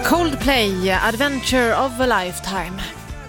Coldplay, Adventure of a Lifetime.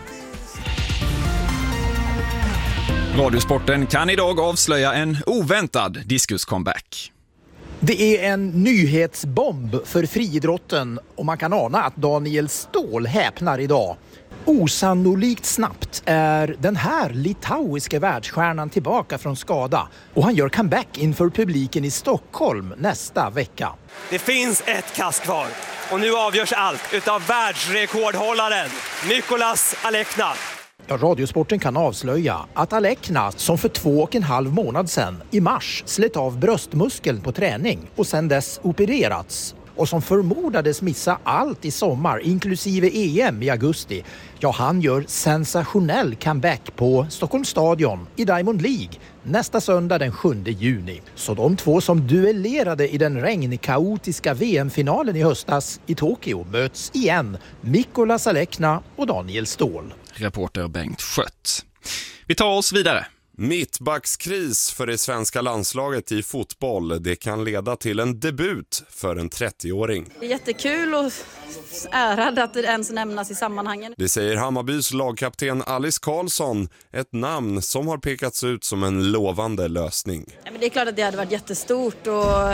Radiosporten kan idag avslöja en oväntad diskus-comeback. Det är en nyhetsbomb för friidrotten och man kan ana att Daniel Ståhl häpnar idag. Osannolikt snabbt är den här litauiska världsstjärnan tillbaka från skada och han gör comeback inför publiken i Stockholm nästa vecka. Det finns ett kast kvar och nu avgörs allt utav världsrekordhållaren Mykolas Alekna. Ja, Radiosporten kan avslöja att Alekna, som för 2,5 månad sedan i mars slet av bröstmuskeln på träning och sedan dess opererats och som förmodades missa allt i sommar inklusive EM i augusti. Ja, han gör sensationell comeback på Stockholms stadion i Diamond League nästa söndag den 7 juni. Så de två som duellerade i den regnkaotiska VM-finalen i höstas i Tokyo möts igen, Mykolas Alekna och Daniel Ståhl. Reporter Bengt Schött. Vi tar oss vidare. Mittbackskris för det svenska landslaget i fotboll. Det kan leda till en debut för en 30-åring. Det är jättekul och ärad att det ens nämnas i sammanhangen. Det säger Hammarbys lagkapten Alice Karlsson, ett namn som har pekats ut som en lovande lösning. Ja, men det är klart att det hade varit jättestort och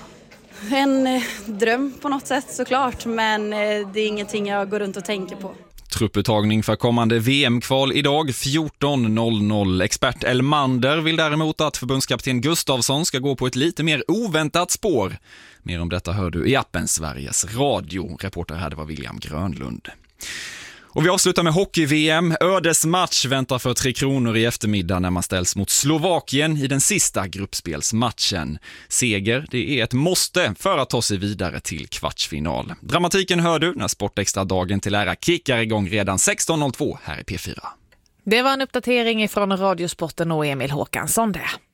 en dröm på något sätt såklart, men det är ingenting jag går runt och tänker på. Trupputtagning för kommande VM-kval idag 14.00. Expert Elmander vill däremot att förbundskapten Gustafsson ska gå på ett lite mer oväntat spår. Mer om detta hör du i appen Sveriges Radio. Reporter här, det var William Grönlund. Och vi avslutar med hockey-VM. Ödesmatch väntar för 3 Kronor i eftermiddag när man ställs mot Slovakien i den sista gruppspelsmatchen. Seger, det är ett måste för att ta sig vidare till kvartsfinal. Dramatiken hör du när Sportextra-dagen till ära kickar igång redan 16.02 här i P4. Det var en uppdatering från Radiosporten och Emil Håkansson där.